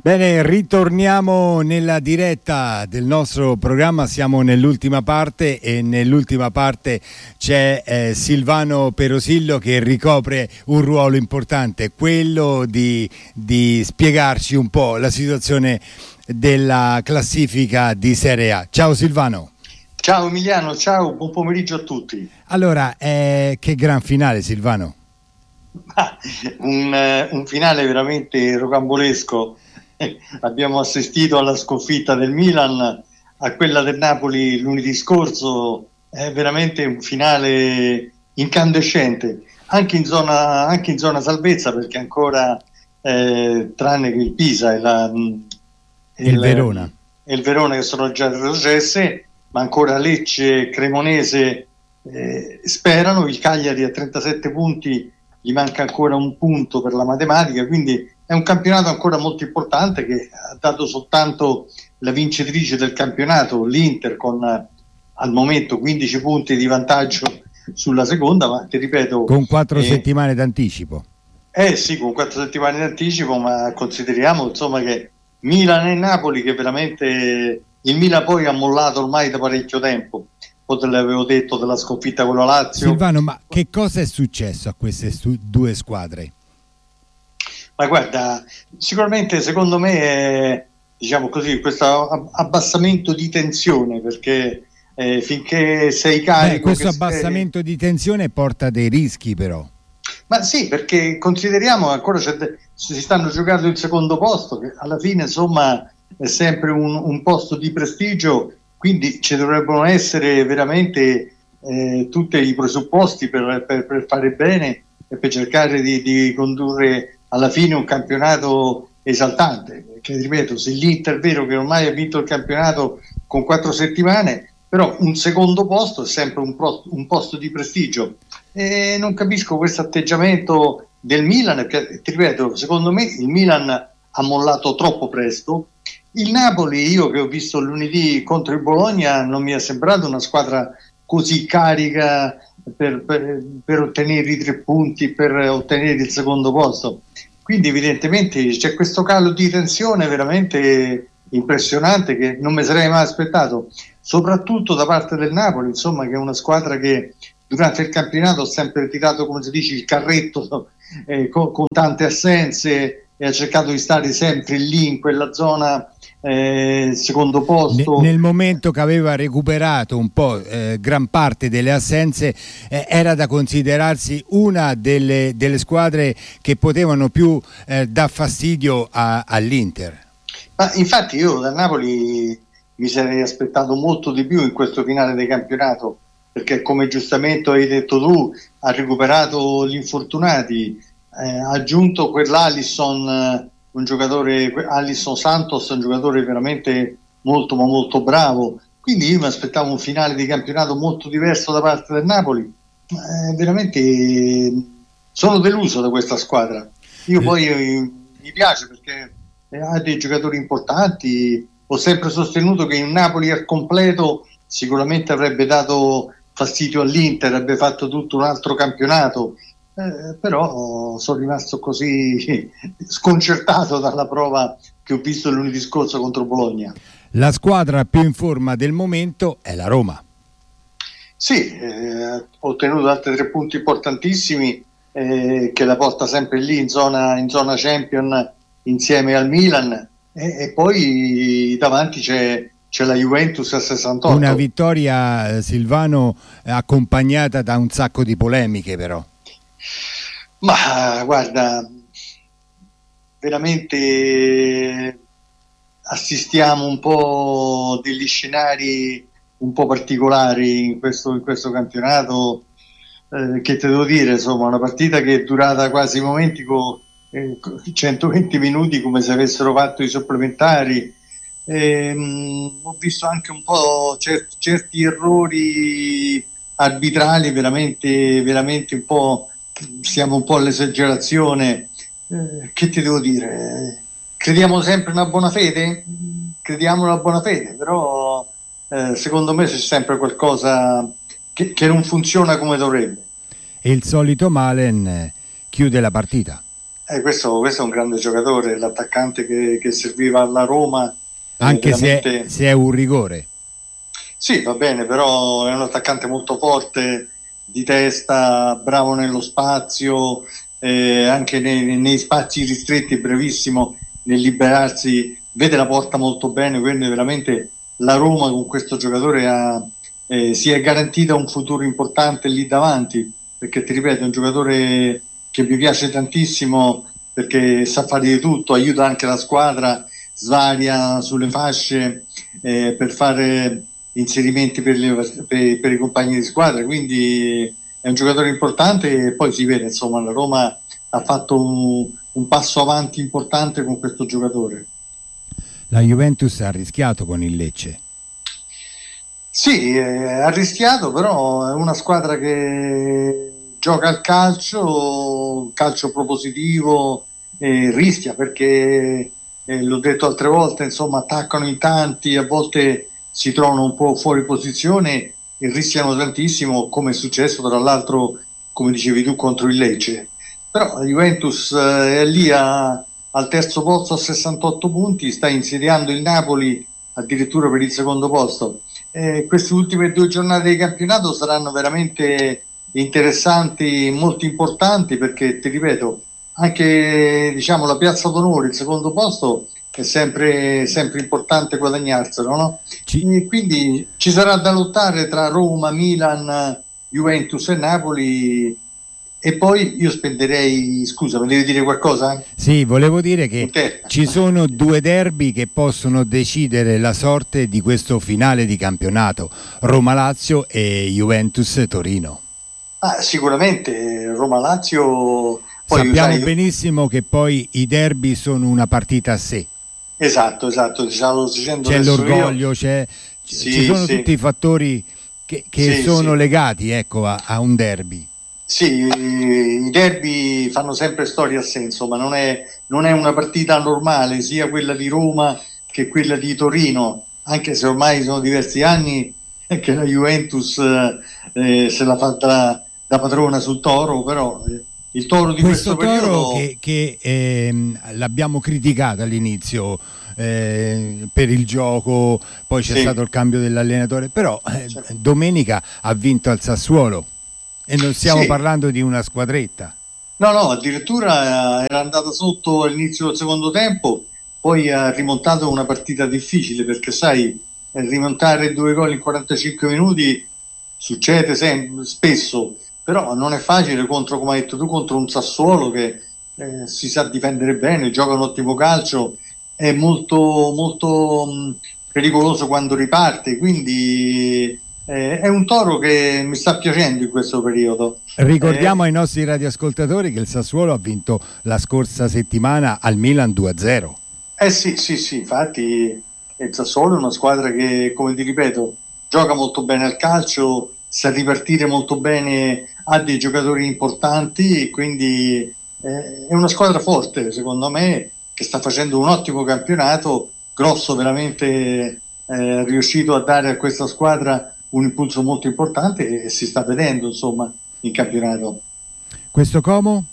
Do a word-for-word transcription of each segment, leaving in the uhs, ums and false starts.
Bene, ritorniamo nella diretta del nostro programma, siamo nell'ultima parte e nell'ultima parte c'è eh, Silvano Perosillo che ricopre un ruolo importante, quello di, di spiegarci un po' la situazione della classifica di Serie A. Ciao Silvano. Ciao Emiliano, ciao, buon pomeriggio a tutti. Allora, eh, che gran finale Silvano. un, eh, un finale veramente rocambolesco. Abbiamo assistito alla sconfitta del Milan, a quella del Napoli lunedì scorso, è veramente un finale incandescente, anche in zona, anche in zona salvezza, perché ancora, eh, tranne che il Pisa e, la, e il, il Verona e il Verona che sono già retrocesse, ma ancora Lecce e Cremonese eh, sperano, il Cagliari a trentasette punti, gli manca ancora un punto per la matematica, quindi è un campionato ancora molto importante che ha dato soltanto la vincitrice del campionato, l'Inter, con al momento quindici punti di vantaggio sulla seconda, ma ti ripeto... Con quattro eh, settimane d'anticipo. Eh sì, con quattro settimane d'anticipo, ma consideriamo insomma che Milan e Napoli, che veramente il Milan poi ha mollato ormai da parecchio tempo. Poi te l'avevo detto della sconfitta con la Lazio. Silvano, ma che cosa è successo a queste stu- due squadre? Ma guarda, sicuramente secondo me è, diciamo così, questo abbassamento di tensione, perché eh, finché sei carico... Beh, questo abbassamento sei... di tensione porta dei rischi però. Ma sì, perché consideriamo ancora c'è de- si stanno giocando il secondo posto, che alla fine insomma è sempre un, un posto di prestigio, quindi ci dovrebbero essere veramente eh, tutti i presupposti per, per, per fare bene e per cercare di, di condurre alla fine un campionato esaltante, perché ripeto, se l'Inter è vero che ormai ha vinto il campionato con quattro settimane, però un secondo posto è sempre un, pro, un posto di prestigio, e non capisco questo atteggiamento del Milan, perché ti ripeto, secondo me il Milan ha mollato troppo presto. Il Napoli, io che ho visto lunedì contro il Bologna, non mi è sembrato una squadra così carica per, per, per ottenere i tre punti, per ottenere il secondo posto. Quindi evidentemente c'è questo calo di tensione veramente impressionante che non mi sarei mai aspettato, soprattutto da parte del Napoli, insomma, che è una squadra che durante il campionato ha sempre tirato, come si dice, il carretto eh, con, con tante assenze e ha cercato di stare sempre lì in quella zona, eh, secondo posto. Nel momento che aveva recuperato un po' eh, gran parte delle assenze, eh, era da considerarsi una delle, delle squadre che potevano più eh, dar fastidio a, all'Inter. Ma infatti io da Napoli mi sarei aspettato molto di più in questo finale di campionato, perché come giustamente hai detto tu ha recuperato gli infortunati, eh, ha aggiunto quell'Alisson, eh, un giocatore, Alisson Santos, un giocatore veramente molto ma molto bravo, quindi io mi aspettavo un finale di campionato molto diverso da parte del Napoli. Eh, veramente sono deluso da questa squadra. Io poi eh, mi piace perché ha dei giocatori importanti, ho sempre sostenuto che il Napoli al completo sicuramente avrebbe dato fastidio all'Inter, avrebbe fatto tutto un altro campionato, eh, però sono rimasto così sconcertato dalla prova che ho visto lunedì scorso contro Bologna. La squadra più in forma del momento è la Roma. Sì, eh, ha ottenuto altri tre punti importantissimi, eh, che la porta sempre lì in zona, in zona Champion insieme al Milan, e, e poi davanti c'è c'è la Juventus a sessantotto. Una vittoria, Silvano, accompagnata da un sacco di polemiche però. Ma guarda, veramente assistiamo un po' degli scenari un po' particolari in questo, in questo campionato, eh, che te devo dire, insomma, una partita che è durata quasi momenti con eh, centoventi minuti come se avessero fatto i supplementari. Ehm, ho visto anche un po' certi, certi errori arbitrali veramente, veramente un po', siamo un po' all'esagerazione. Eh, che ti devo dire? Crediamo sempre una buona fede? Crediamo una buona fede, però eh, secondo me c'è sempre qualcosa che, che non funziona come dovrebbe. E il solito Malen chiude la partita. Eh, questo, questo è un grande giocatore, l'attaccante che, che serviva alla Roma. Anche veramente... se, è, se è un rigore. Sì, va bene, però è un attaccante molto forte, di testa, bravo nello spazio, eh, anche nei, nei spazi ristretti, brevissimo nel liberarsi, vede la porta molto bene, quindi veramente la Roma con questo giocatore ha, eh, si è garantita un futuro importante lì davanti, perché ti ripeto, è un giocatore che mi piace tantissimo perché sa fare di tutto, aiuta anche la squadra, svaria sulle fasce eh, per fare inserimenti per, le, per, per i compagni di squadra, quindi è un giocatore importante e poi si vede, insomma, la Roma ha fatto un, un passo avanti importante con questo giocatore. La Juventus ha rischiato con il Lecce. Sì, eh, ha rischiato, però è una squadra che gioca al calcio, calcio propositivo, eh, rischia perché, eh, l'ho detto altre volte, insomma, attaccano in tanti, a volte si trovano un po' fuori posizione e rischiano tantissimo, come è successo tra l'altro, come dicevi tu, contro il Lecce. Però la Juventus eh, è lì a, al terzo posto a sessantotto punti, sta insediando il Napoli addirittura per il secondo posto. Eh, queste ultime due giornate di campionato saranno veramente interessanti, molto importanti, perché ti ripeto, anche diciamo la piazza d'onore, il secondo posto è sempre, sempre importante guadagnarselo, no? Ci... E quindi ci sarà da lottare tra Roma, Milan, Juventus e Napoli. E poi io spenderei, scusa, mi devi dire qualcosa? Sì, volevo dire che Okay. Ci sono due derby che possono decidere la sorte di questo finale di campionato, Roma-Lazio e Juventus-Torino. Ah, sicuramente Roma-Lazio. Poi, Sappiamo sai, benissimo che poi i derby sono una partita a sé. Esatto, esatto, diciamo, c'è l'orgoglio, c'è, sì, ci sono sì. tutti i fattori che, che sì, sono sì. legati, ecco, a, a un derby. Sì, i derby fanno sempre storia a sé, insomma, non è, non è una partita normale, sia quella di Roma che quella di Torino, anche se ormai sono diversi anni che la Juventus eh, se la fa da, da padrona sul Toro, però eh, il Toro di questo, questo Toro periodo... che, che ehm, l'abbiamo criticato all'inizio eh, per il gioco, poi c'è Sì. stato il cambio dell'allenatore, però eh, Certo. domenica ha vinto al Sassuolo e non stiamo Sì. parlando di una squadretta. No, no, addirittura era andata sotto all'inizio del secondo tempo, poi ha rimontato una partita difficile, perché sai, rimontare due gol in quarantacinque minuti succede sempre, spesso, però non è facile contro, come hai detto tu, contro un Sassuolo che eh, si sa difendere bene, gioca un ottimo calcio, è molto, molto mh, pericoloso quando riparte, quindi eh, è un Toro che mi sta piacendo in questo periodo. Ricordiamo eh, ai nostri radioascoltatori che il Sassuolo ha vinto la scorsa settimana al Milan due a zero. Eh sì, sì, sì, infatti il Sassuolo è una squadra che, come ti ripeto, gioca molto bene al calcio, sa ripartire molto bene, ha dei giocatori importanti, quindi eh, è una squadra forte, secondo me, che sta facendo un ottimo campionato. Grosso veramente eh, riuscito a dare a questa squadra un impulso molto importante e si sta vedendo, insomma, in campionato. Questo Como?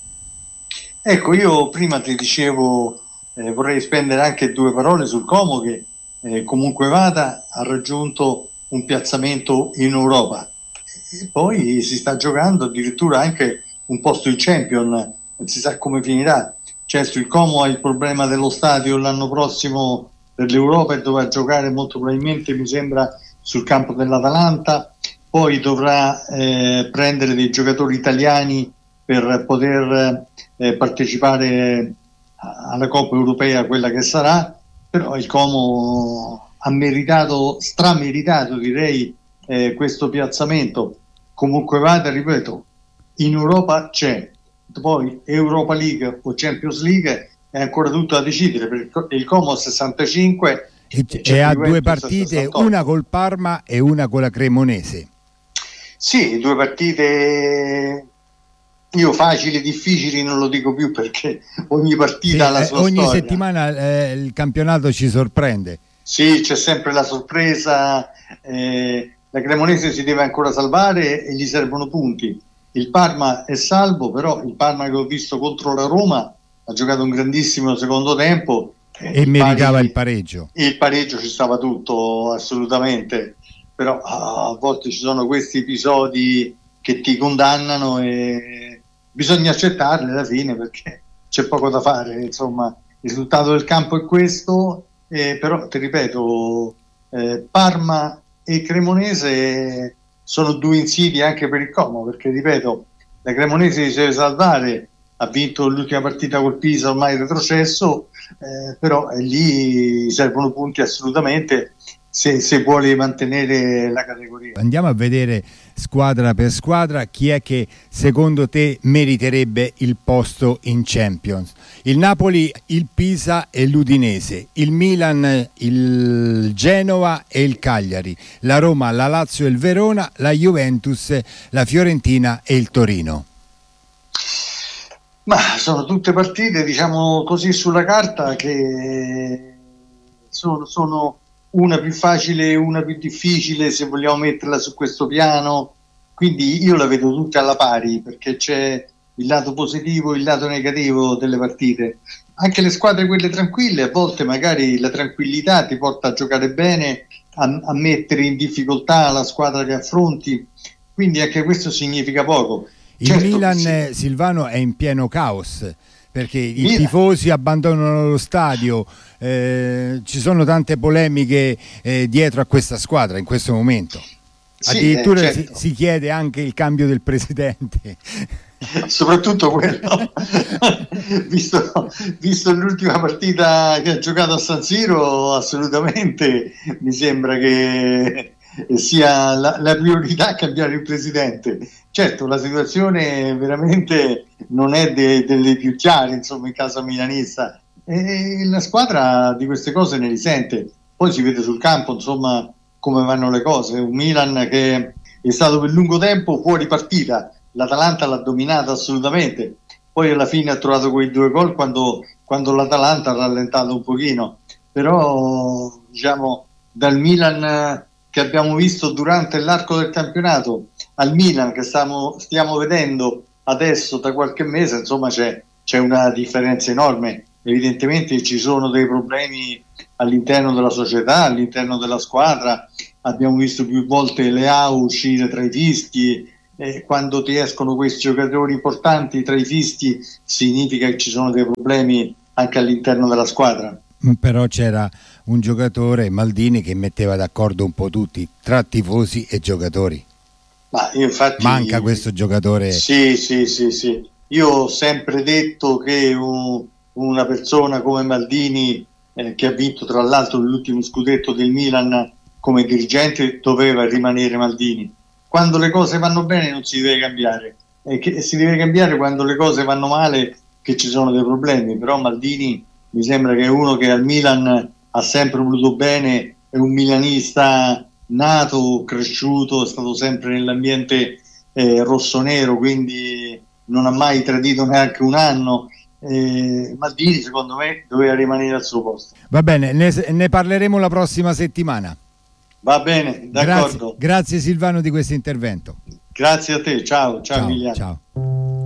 Ecco, io prima ti dicevo, eh, vorrei spendere anche due parole sul Como che eh, comunque vada ha raggiunto un piazzamento in Europa e poi si sta giocando addirittura anche un posto in Champion, non si sa come finirà. Certo, il Como ha il problema dello stadio l'anno prossimo per l'Europa e dovrà giocare molto probabilmente, mi sembra, sul campo dell'Atalanta, poi dovrà eh, prendere dei giocatori italiani per poter eh, partecipare alla Coppa Europea, quella che sarà, però il Como ha meritato, strameritato direi, eh, questo piazzamento. Comunque vada, ripeto, in Europa c'è, poi Europa League o Champions League è ancora tutto da decidere, perché il Como ha sessantacinque e, e, e ha due Juventus partite, una col Parma e una con la Cremonese. Sì, due partite. Io facili, difficili non lo dico più, perché ogni partita sì, ha la eh, sua ogni storia. settimana eh, il campionato ci sorprende. Sì, c'è sempre la sorpresa, eh, la Cremonese si deve ancora salvare e gli servono punti. Il Parma è salvo, però il Parma che ho visto contro la Roma ha giocato un grandissimo secondo tempo e il meritava pari, il pareggio. Il pareggio ci stava tutto, assolutamente, però a volte ci sono questi episodi che ti condannano e bisogna accettarli alla fine perché c'è poco da fare, insomma il risultato del campo è questo, eh, però ti ripeto, eh, Parma e Cremonese sono due insidie anche per il Como, perché ripeto, la Cremonese si deve salvare, ha vinto l'ultima partita col Pisa, ormai retrocesso, eh, però eh, lì servono punti assolutamente se, se vuole mantenere la categoria. Andiamo a vedere squadra per squadra chi è che secondo te meriterebbe il posto in Champions. Il Napoli, il Pisa e l'Udinese, il Milan, il Genova e il Cagliari, la Roma, la Lazio e il Verona, la Juventus, la Fiorentina e il Torino. Ma sono tutte partite, diciamo così, sulla carta che sono, sono una più facile e una più difficile se vogliamo metterla su questo piano, quindi io la vedo tutte alla pari perché c'è il lato positivo e il lato negativo delle partite. Anche le squadre quelle tranquille, a volte magari la tranquillità ti porta a giocare bene, a, a mettere in difficoltà la squadra che affronti, quindi anche questo significa poco. Il certo, Milan, sì. Silvano, è in pieno caos perché i Milan. tifosi abbandonano lo stadio, eh, ci sono tante polemiche eh, dietro a questa squadra in questo momento. Sì, addirittura eh, certo. si, si chiede anche il cambio del presidente. Soprattutto quello, visto, visto l'ultima partita che ha giocato a San Siro, assolutamente mi sembra che sia la, la priorità cambiare il presidente. Certo, la situazione veramente non è de, delle più chiare, insomma, in casa milanista, e la squadra di queste cose ne risente. Poi si vede sul campo, insomma, come vanno le cose. Un Milan che è stato per lungo tempo fuori partita, l'Atalanta l'ha dominata assolutamente, poi alla fine ha trovato quei due gol quando, quando l'Atalanta ha rallentato un pochino, però diciamo dal Milan che abbiamo visto durante l'arco del campionato al Milan che stiamo, stiamo vedendo adesso da qualche mese, insomma c'è, c'è una differenza enorme. Evidentemente ci sono dei problemi all'interno della società, all'interno della squadra, abbiamo visto più volte Leao uscire tra i fischi, e quando ti escono questi giocatori importanti tra i fischi significa che ci sono dei problemi anche all'interno della squadra. Però c'era un giocatore, Maldini, che metteva d'accordo un po' tutti, tra tifosi e giocatori. Ma infatti, manca questo giocatore. Sì, sì, sì, sì. Io ho sempre detto che un, una persona come Maldini, eh, che ha vinto tra l'altro l'ultimo scudetto del Milan come dirigente, doveva rimanere Maldini. Quando le cose vanno bene non si deve cambiare, e che si deve cambiare quando le cose vanno male, che ci sono dei problemi. Però Maldini mi sembra che è uno che al Milan ha sempre voluto bene, è un milanista nato, cresciuto, è stato sempre nell'ambiente eh, rossonero, quindi non ha mai tradito neanche un anno. Eh, Maldini secondo me doveva rimanere al suo posto. Va bene, ne, ne parleremo la prossima settimana. Va bene, d'accordo. Grazie, grazie Silvano di questo intervento. Grazie a te, ciao, ciao, ciao Emiliano. Ciao.